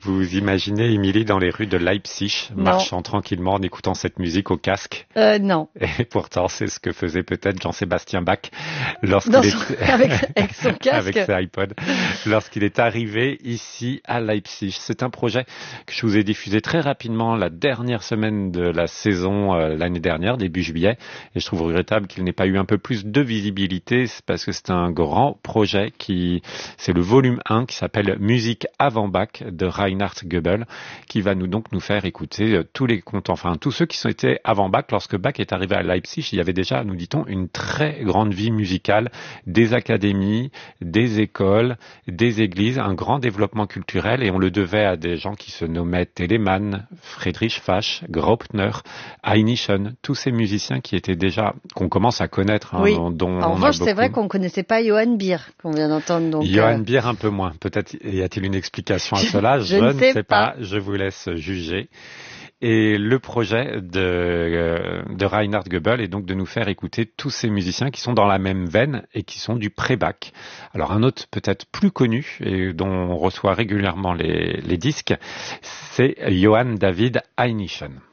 Vous imaginez Émilie dans les rues de Leipzig, marchant tranquillement en écoutant cette musique au casque? Non. Et pourtant, c'est ce que faisait peut-être Jean-Sébastien Bach avec son casque. Avec ses iPods, lorsqu'il est arrivé ici à Leipzig. C'est un projet que je vous ai diffusé très rapidement la dernière semaine de la saison l'année dernière, début juillet. Et je trouve regrettable qu'il n'ait pas eu un peu plus de visibilité, parce que c'est un grand projet c'est le volume 1 qui s'appelle Musique avant Bach de Reinhard Goebel, qui va nous faire écouter tous ceux qui étaient avant Bach. Lorsque Bach est arrivé à Leipzig, il y avait déjà, nous dit-on, une très grande vie musicale, des académies, des écoles, des églises, un grand développement culturel, et on le devait à des gens qui se nommaient Telemann, Friedrich Fasch, Graupner, Hainichen, tous ces musiciens qu'on commence à connaître. Oui. En revanche, c'est vrai qu'on ne connaissait pas Johann Beer, qu'on vient d'entendre. Donc, Johann Beer un peu moins. Peut-être y a-t-il une explication à cela? Je ne sais pas. Je vous laisse juger. Et le projet de Reinhard Goebel est donc de nous faire écouter tous ces musiciens qui sont dans la même veine et qui sont du pré-Bach. Alors un autre peut-être plus connu et dont on reçoit régulièrement les disques, c'est Johann David Hainichen.